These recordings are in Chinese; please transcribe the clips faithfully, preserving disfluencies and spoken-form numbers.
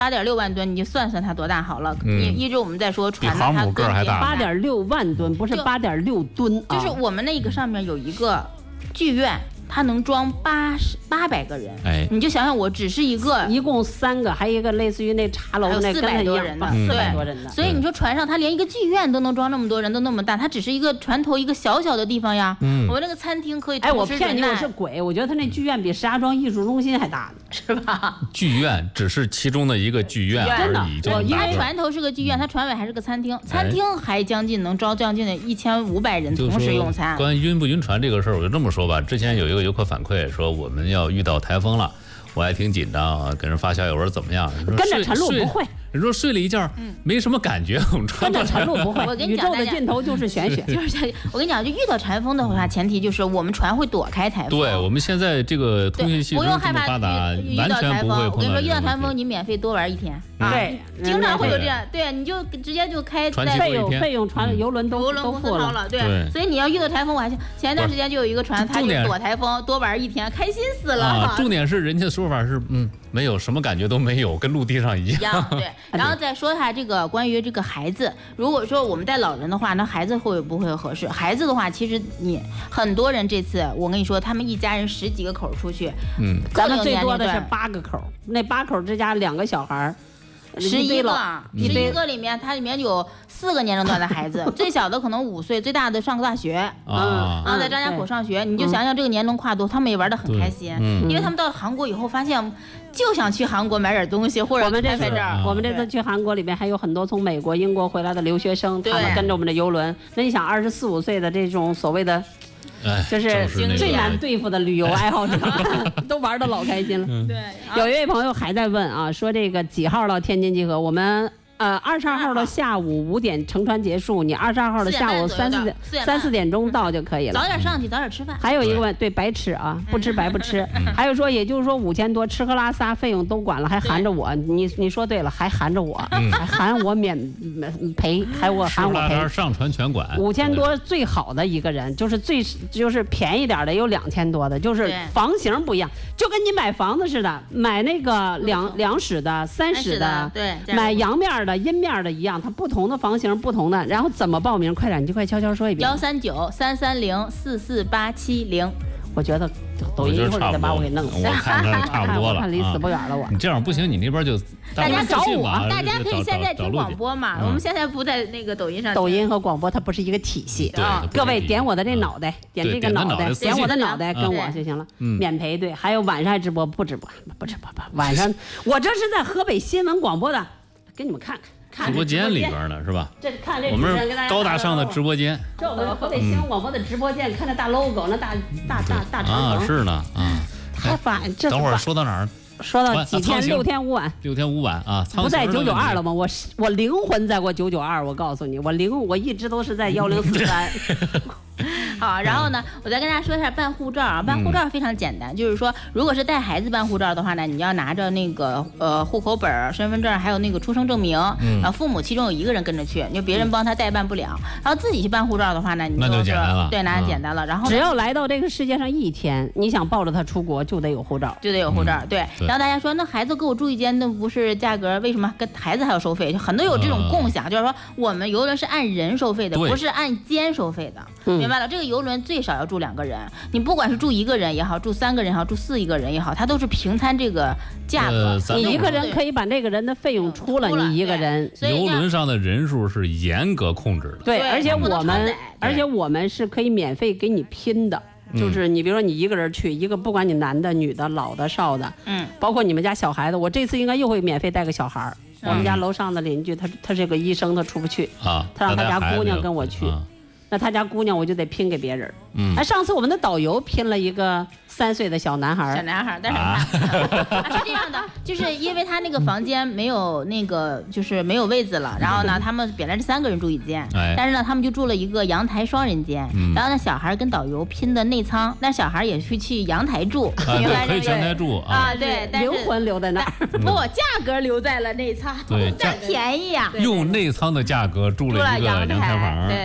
八点六万吨，你就算算它多大好了。嗯、你一直我们在说船呢，它个还大， 八点六万吨，不是八点六吨、 啊。就是我们那个上面有一个剧院。它能装八十八百个人，哎，你就想想，我只是一个， 一共三个，还有一个类似于那茶楼那四百多人的， 四百多人的。 所以你说船上它连一个剧院都能装那么多人，都那么大，它只是一个船头一个小小的地方呀。嗯，我们那个餐厅可以哎，我骗你，我是鬼，我觉得它那剧院比石家庄艺术中心还大呢， 是吧？ 剧院只是其中的一个剧院而已， 我因为船头是个剧院，它船尾还是个餐厅，餐厅还将近能招将近的一千五百人同时用餐。 关于晕不晕船这个事儿，我就这么说吧，之前有一个游客反馈说。说我们要遇到台风了，我还挺紧张啊，给人发消息我说怎么样？ 跟着晨露不会。 人说睡了一觉，嗯，没什么感觉。我们跟着晨露不会。 我跟你讲，宇宙的尽头就是玄学。 就是我跟你讲，就遇到台风的话，前提就是我们船会躲开台风。 对，我们现在这个通讯系统这么发达，完全不会碰到。 我跟你说，遇到台风你免费多玩一天。 对， 经常会有这样，对，你就直接就开费用费用船游轮都游轮公司掏了，对。所以你要遇到台风，我还行。前一段时间就有一个船，他就躲台风，多玩一天，开心死了。 重点是人家的说法是，嗯，没有什么感觉都没有，跟陆地上一样。 对，然后再说。这个关于这个孩子，如果说我们带老人的话，那孩子会不会合适？孩子的话，其实你很多人这次，我跟你说，他们一家人十几个口出去， 嗯，咱们最多的是八个口，那八口之家两个小孩， 十一个，十一个里面，它里面有四个年龄段的孩子，最小的可能五岁，最大的上个大学，嗯，然后在张家口上学，你就想想这个年龄跨度，他们也玩得很开心，因为他们到韩国以后发现。就想去韩国买点东西，或者拍拍照。我们这次去韩国里面还有很多从美国、英国回来的留学生，他们跟着我们的游轮。那你想，二十四五岁的这种所谓的，就是最难对付的旅游爱好者，都玩得老开心了。 对， 有一位朋友还在问啊，说这个几号到天津集合？我们。呃，二十二号的下午五点乘船结束，你二十二号的下午三四点三四点钟到就可以了。 早点上去，早点吃饭。 还有一个问，对，白吃啊，不吃白不吃。还有说，也就是说五千多，吃喝拉撒费用都管了，还含着我。你你说对了，还含着我，还含我免赔，还我含我赔。 上船全管。 五千多最好的一个人，就是最就是便宜点的有两千多的，就是房型不一样，就跟你买房子似的，买那个两两室的、三室的， 对， 买阳面的。阴面的一样，它不同的房型不同的，然后怎么报名？快点，你就快悄悄说一遍。 幺三九三三零四四八七零。 我觉得抖音一会儿得把我给弄死。 我看看差不多了， 看离死不远了我。 你这样不行，你那边就大家找我，大家可以现在听广播嘛。我们现在不在那个抖音上。 抖音和广播它不是一个体系啊。 各位点我的这脑袋，点这个脑袋，点我的脑袋跟我就行了。免赔对，还有晚上还直播不直播？不直播不晚上我这是在河北新闻广播的。给你们看看， 直播间里边呢是吧？ 这看这我们高大上的直播间， 这我们河北新闻广播的直播间，看这大 logo，那大大大大长啊，是呢啊。 他发这等会儿说到哪儿？ 说到几天六天五晚， 六天五晚啊， 不在九九二了吗？我我灵魂在过九九二，我告诉你，我灵我一直都是在幺零四三。 好，然后呢，我再跟大家说一下办护照啊。办护照非常简单，嗯、就是说，如果是带孩子办护照的话呢，你要拿着那个呃户口本、身份证，还有那个出生证明，嗯、啊，父母其中有一个人跟着去，就别人帮他代办不了。然后自己去办护照的话呢，你那就简单了， 对，那就简单了。然后只要来到这个世界上一天，你想抱着他出国，就得有护照， 就得有护照。嗯、对。然后大家说，那孩子跟我住一间，那不是价格？为什么跟孩子还要收费？就很多有这种共享，嗯、就是说我们游轮是按人收费的，不是按间收费的。嗯、明白了，这个游轮最少要住两个人，你不管是住一个人也好，住三个人也好，住四一个人也好，它都是平摊这个价格。 呃、 你一个人可以把这个人的费用出了，你一个人。 游轮上的人数是严格控制的。 对，而且我们，而且我们是可以免费给你拼的。就是你比如说你一个人去，一个不管你男的女的老的少的，嗯，包括你们家小孩子，我这次应该又会免费带个小孩儿。嗯、我们家楼上的邻居他他是个医生，他出不去啊，他让他家姑娘跟我去。啊，那他家姑娘我就得拼给别人。嗯，哎，上次我们的导游拼了一个三岁的小男孩， 小男孩，但是他、啊、是这样的，就是因为他那个房间没有那个就是没有位子了，然后呢，他们本来是三个人住一间，哎、但是呢，他们就住了一个阳台双人间，嗯、然后呢，小孩跟导游拼的内舱，那小孩也去去阳台住， 啊、明白这个？可以全台住啊， 啊对，但是灵魂留在那儿， 不，价格留在了内舱， 对， 占便宜呀、啊， 用内舱的价格住了一个阳台房， 对对。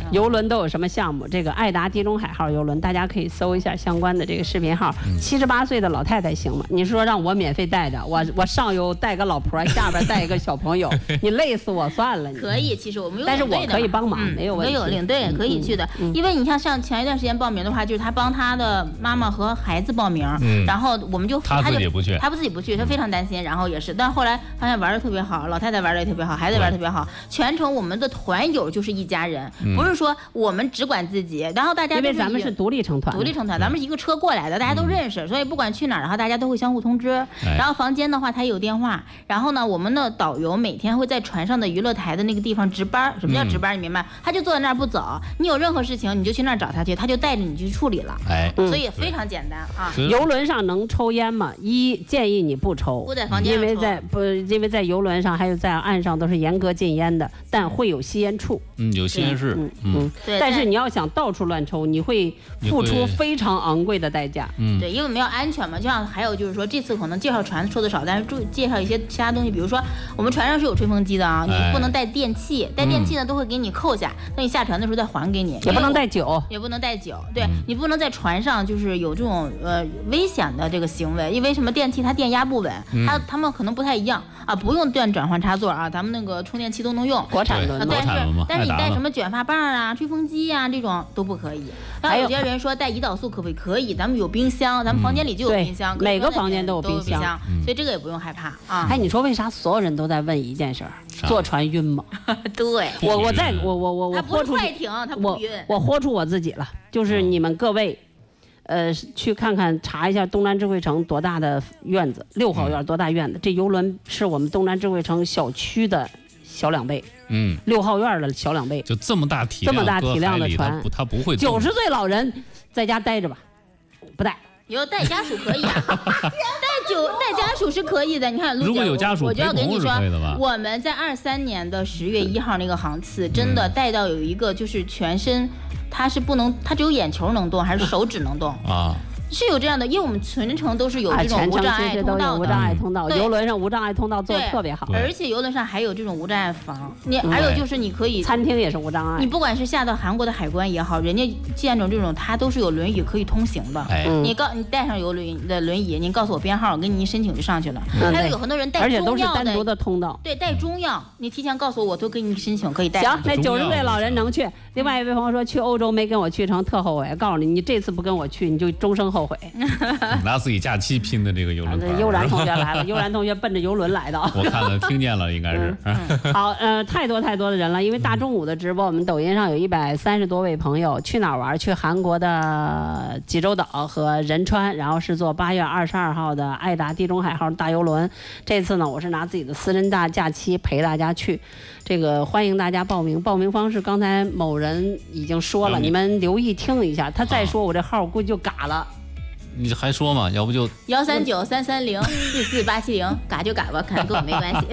游轮都有什么项目？这个爱达地中海号游轮，大家可以搜一下相关的这个视频号。七十八岁的老太太行吗？你说让我免费带着，我我上游带个老婆，下边带一个小朋友，你累死我算了。 可以，其实我们有， 但是我可以帮忙， 嗯、 没有问题。 有领队也可以去的，嗯嗯、因为你像像前一段时间报名的话，就是他帮他的妈妈和孩子报名，嗯、然后我们就他自己不去， 他不自己不去，他非常担心，然后也是，但后来发现玩的特别好，老太太玩的也特别好，孩子玩的特别好，全程我们的团友就是一家人，嗯、不是说我们只管自己，然后大家因为咱们是独立成团， 独立成团，咱们是一个车过来的，大家都认识，嗯、所以不管去哪儿，然后大家都会相互通知。哎、然后房间的话，他有电话，然后呢，我们的导游每天会在船上的娱乐台的那个地方值班。什么叫值班？嗯、你明白？他就坐在那儿不走，你有任何事情你就去那儿找他去，他就带着你去处理了。哎，所以非常简单啊。 游轮上能抽烟吗？一建议你不抽， 不在房间因为在不因为在游轮上还有在岸上都是严格禁烟的，但会有吸烟处。 嗯，有吸烟室。 嗯嗯。对。但是你要想到处乱抽，你会付出非常昂贵的代价。 嗯。对，因为我们要安全嘛。就像还有就是说，这次可能介绍船说的少，但是注介绍一些其他东西，比如说我们船上是有吹风机的啊，你不能带电器，带电器呢都会给你扣下，等你下船的时候再还给你。 也不能带酒， 也不能带酒。对，你不能在船上就是有这种呃危险的这个行为，因为什么电器它电压不稳，它他们可能不太一样啊，不用电转换插座啊，咱们那个充电器都能用， 国产的。 但是但是你带什么卷发棒啊、吹风机啊这种都不可以。还有有些人说带胰岛素可不可以？可以，咱们有冰箱，咱们房间里就有冰箱， 每个房间都有冰箱， 所以这个也不用害怕啊。 哎，你说为啥所有人都在问一件事儿？坐船晕吗？ 对， 我我在我我我我豁出快艇，它不晕。 我豁出我自己了，就是你们各位，呃，去看看查一下东南智慧城多大的院子，六号院多大院子？这游轮是我们东南智慧城小区的小两倍。嗯，六号院的小两倍， 就这么大体量， 这么大体量的船， 它不会。 九十岁老人在家待着吧，不带。 有带家属可以啊，带酒带家属是可以的。你看， 如果有家属， 我就要跟你说，我们在二三年的十月一号那个航次，真的带到有一个就是全身，它是不能，它只有眼球能动，还是手指能动啊？是有这样的，因为我们全程都是有这种无障碍通道的， 无障碍通道，游轮上无障碍通道做的特别好， 而且游轮上还有这种无障碍房，你还有就是你可以餐厅也是无障碍， 你不管是下到韩国的海关也好，人家见着这种它都是有轮椅可以通行的，你告你带上游轮的轮椅，您告诉我编号，我给你一申请就上去了。还有有很多人带中药的， 而且都是单独的通道， 对，带中药，你提前告诉我，我都给你申请可以带。 行，那九十岁老人能去。另外一位朋友说去欧洲没跟我去成，特后悔。告诉你，你这次不跟我去，你就终生后悔。 拿自己假期拼的这个游轮团。 悠然同学来了，悠然同学奔着游轮来的。 我看了，听见了，应该是。 嗯、好，呃，太多太多的人了，因为大中午的直播，我们抖音上有一百三十多位朋友去哪儿玩？去韩国的济州岛和仁川，然后是坐八月二十二号的爱达地中海号大游轮。这次呢，我是拿自己的私人大假期陪大家去。这个欢迎大家报名，报名方式刚才某人已经说了，你们留意听一下。他再说，我这号估计就嘎了。 你还说嘛？要不就幺三九三三零四四八七零，嘎就嘎吧，可能跟我没关系。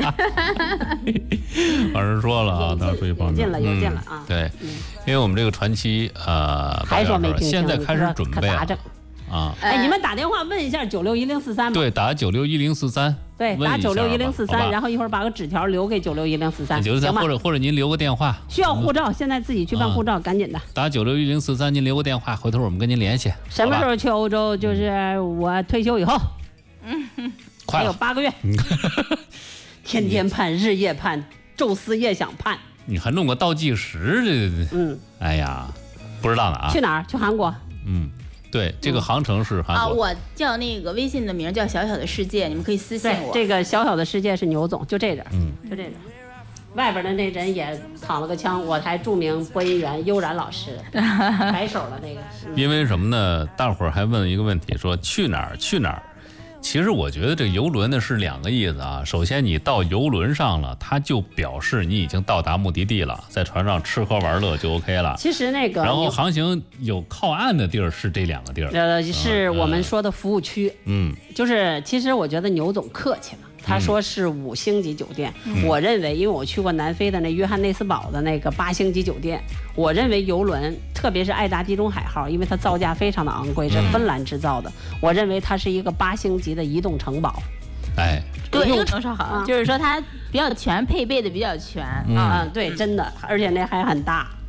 老师说了啊，到时候出去报名。 有劲了，有劲了啊！ 对，因为我们这个传奇呃， 还说没听现在开始准备啊。 啊，哎，你们打电话问一下九六一零四三吧。 对，打九六一零四三。 对，打九六一零四三，然后一会儿把个纸条留给九六一零四三，行吧？ 或者或者您留个电话。 需要护照，现在自己去办护照，赶紧的。 打九六一零四三，您留个电话，回头我们跟您联系。 什么时候去欧洲？就是我退休以后。嗯，还有八个月。天天盼，日夜盼，昼思夜想盼。 你还弄个倒计时，这嗯，哎呀，不知道了啊。 去哪儿？去韩国。 嗯。对，这个航程是韩国、 嗯、啊，我叫那个微信的名叫小小的世界，你们可以私信我。 这个小小的世界是牛总，就这点，嗯，就这点。外边的那人也躺了个枪，我台著名播音员悠然老师，白手了那个。 嗯、因为什么呢？大伙儿还问一个问题，说去哪儿？去哪儿？其实我觉得这个游轮呢是两个意思啊。首先，你到游轮上了，它就表示你已经到达目的地了，在船上吃喝玩乐就 OK 了。 其实那个， 然后航行有靠岸的地儿是这两个地儿， 呃，是我们说的服务区。嗯，就是其实我觉得牛总客气了。他说是五星级酒店，嗯、我认为，因为我去过南非的那约翰内斯堡的那个八星级酒店，我认为游轮，特别是爱达地中海号，因为它造价非常的昂贵，是芬兰制造的，嗯、我认为它是一个八星级的移动城堡。 哎， 对，这个城市好，啊、就是说它比较全，配备的比较全啊、 嗯嗯，对，真的，而且那还很大。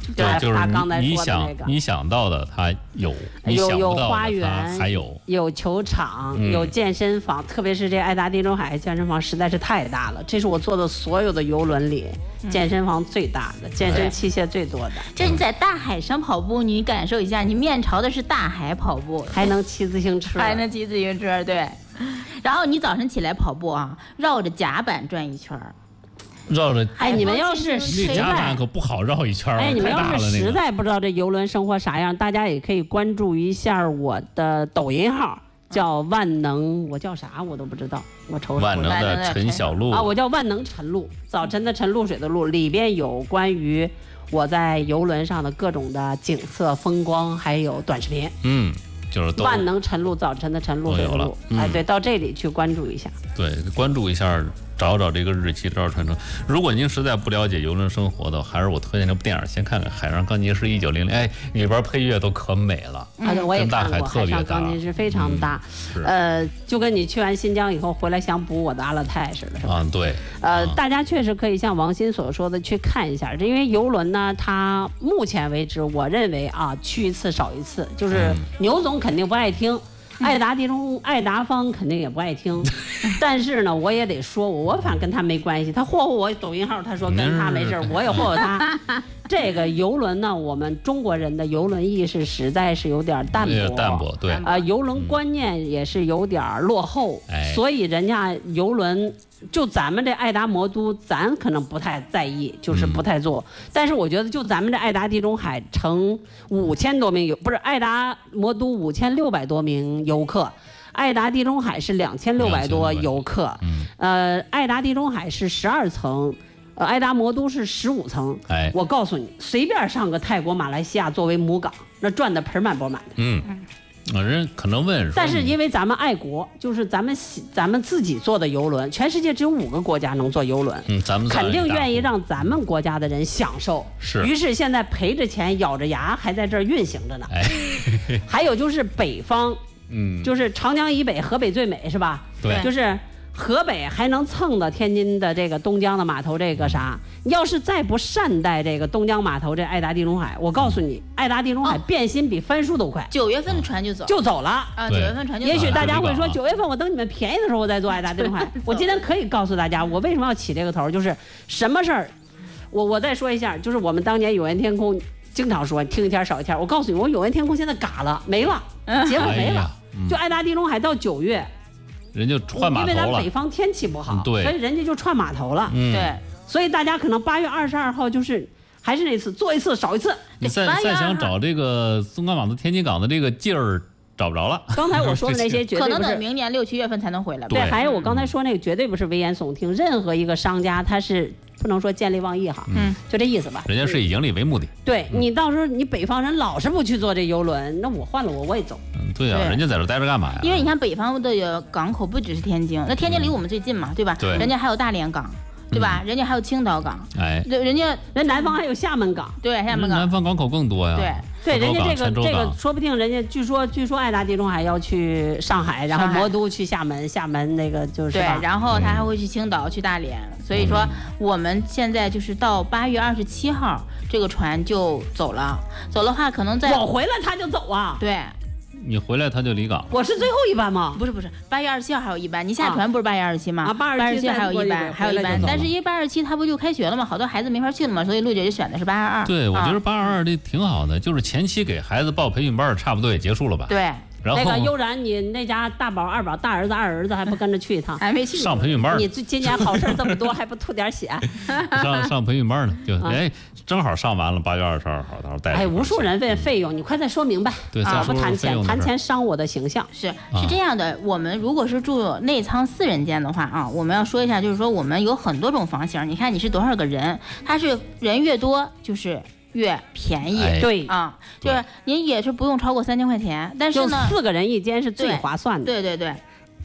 对，就是他刚才你说的那个， 想你想到的它有， 有有花园，还有有球场，嗯、有健身房，特别是这爱达地中海健身房实在是太大了，这是我坐的所有的游轮里、嗯、健身房最大的，健身器械最多的。 就是你在大海上跑步，你感受一下，你面朝的是大海跑步， 还能骑自行车， 还能骑自行车，对。然后你早晨起来跑步啊，绕着甲板转一圈。 绕着哎，你们要是那甲板可不好绕一圈， 哎，你们要是实在不不知道这游轮生活啥样，大家也可以关注一下我的抖音号，叫万能，我叫啥我都不知道，我瞅瞅。 万能的陈小璐啊，我叫万能陈露，早晨的晨，露水的露，里边有关于我在游轮上的各种的景色、风光，还有短视频。 嗯。就是万能晨露，早晨的晨，露水的露，嗯、哎，对，到这里去关注一下。 对，关注一下，找找这个日期，找找传承。如果您实在不了解游轮生活的，还是我推荐这部电影，先看看《海上钢琴师一九零零》。哎，里边配乐都可美了， 啊，对，我也看过，《海上钢琴师》非常大， 嗯、 呃，就跟你去完新疆以后回来想补我的阿勒泰似的，是吧？ 啊，对。 呃， 啊、 大家确实可以像王鑫所说的去看一下，因为游轮呢，它目前为止，我认为啊，去一次少一次，就是牛总肯定不爱听。爱达地中爱达方肯定也不爱听，但是呢，我也得说我，我反正跟他没关系。他霍霍我抖音号，他说跟他没事，我也霍霍他。这个游轮呢，我们中国人的游轮意识实在是有点淡薄， 淡薄，对。 呃，游轮观念也是有点落后， 嗯、 所以人家游轮就咱们这爱达魔都，咱可能不太在意，就是不太做。嗯、但是我觉得，就咱们这爱达地中海乘五千多名游，不是爱达魔都五千六百多名游客。爱达地中海是两千六百多游客， 嗯、 呃，爱达地中海是十二层，呃，爱达魔都是十五层。 哎， 我告诉你，随便上个泰国、马来西亚作为母港，那赚的盆满钵满的。 嗯，人可能问， 但是因为咱们爱国，就是咱们咱们自己做的游轮，全世界只有五个国家能做游轮， 嗯，咱们肯定愿意让咱们国家的人享受。 是， 于是现在赔着钱，咬着牙还在这儿运行着呢。 哎， 还有就是北方。 嗯， 就是长江以北，河北最美是吧？ 对， 就是河北还能蹭到天津的这个东江的码头，这个啥？要是再不善待这个东江码头，这爱达地中海，我告诉你，爱达地中海变心比翻书都快。 九月份的船就走， 就走了啊！九月份船就走。 也许大家会说，九月份我等你们便宜的时候，我再做爱达地中海。我今天可以告诉大家，我为什么要起这个头，就是什么事儿，我我再说一下，就是我们当年有缘天空经常说听一天少一天。我告诉你，我有缘天空现在嘎了，没了，结果没了。 哎就爱达地中海到九月， 人就换码头了， 因为咱北方天气不好， 对， 所以人家就串码头了。 嗯、 对， 所以大家可能八月二十二号就是还是那次，做一次少一次。 你再再想找这个松冈码头、天津港的这个劲儿，找不着了。 刚才我说的那些绝对可能等明年六七月份才能回来。 对，还有我刚才说那个绝对不是危言耸听，任何一个商家他是。不能说见利忘义哈， 嗯， 就这意思吧。 人家是以盈利为目的。 对、嗯、你到时候你北方人老是不去坐这游轮，那我换了我我也走。 嗯，对呀、啊，人家在这待着干嘛呀？ 因为你看北方的港口不只是天津，那天津离我们最近嘛，对吧？ 对， 人家还有大连港。对吧？嗯、人家还有青岛港， 哎， 对，人家人南方还有厦门港， 对，厦门港， 南方港口更多呀。 对，对，人家这个这个，说不定人家据说据说爱达地中海要去上海，然后魔都去厦门，厦门那个就是对，然后他还会去青岛、嗯、去大连，所以说我们现在就是到八月二十七号这个船就走了，走的话可能在我回来他就走啊， 对。 你回来他就离港， 我是最后一班吗？ 不是不是，八月二十七号还有一班，你下船不是八月二十七吗？ 啊，八月二十七还有一班，还有一班，但是因为八二七他不就开学了吗？好多孩子没法去了嘛，所以陆姐就选的是八二二。 对，我觉得八二二这挺好的，就是前期给孩子报培训班，差不多也结束了吧？ 对。 然后那个悠然，你那家大宝、二宝、大儿子、二儿子还不跟着去一趟？ 还没去上培训班。 你今年好事这么多，还不吐点血？ 上上培训班呢，就哎，正好上完了，八月二十二号，到时候带。 哎，无数人问费用，你快再说明白。 对， 啊，不谈钱，谈钱伤我的形象。 是是这样的，我们如果是住内舱四人间的话啊，我们要说一下，就是说我们有很多种房型。你看你是多少个人，它是人越多就是越便宜， 哎、 对啊，就是您也是不用超过三千块钱，但是呢， 四个人一间是最划算的。 对对对。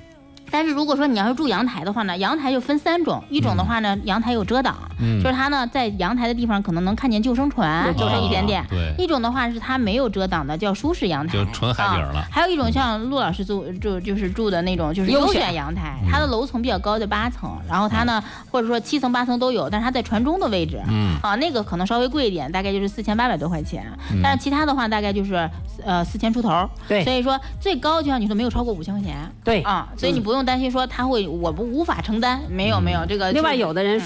但是如果说你要是住阳台的话呢，阳台就分三种，一种的话呢，阳台有遮挡， 嗯、 就是它呢在阳台的地方可能能看见救生船，就是一点点。 哦、对。 一种的话是它没有遮挡的，叫舒适阳台， 就纯海景了。 啊、还有一种像陆老师住住就是住的那种，就是优选阳台，它的楼层比较高，在八层，然后它呢、嗯、或者说七层八层都有，但是它在船中的位置， 嗯啊那个可能稍微贵一点，大概就是四千八百多块钱，嗯、但是其他的话大概就是呃四千出头。 对。 所以说最高就像你说没有超过五千块钱。 对。 啊，所以你不用担心说他会我不无法承担，没有没有这个。 另外有的人。